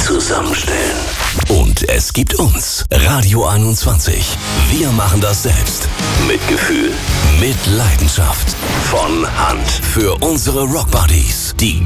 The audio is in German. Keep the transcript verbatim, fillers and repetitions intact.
zusammenstellen. Und es gibt uns, Radio einundzwanzig. Wir machen das selbst. Mit Gefühl, mit Leidenschaft. Von Hand. Für unsere Rockbuddies, die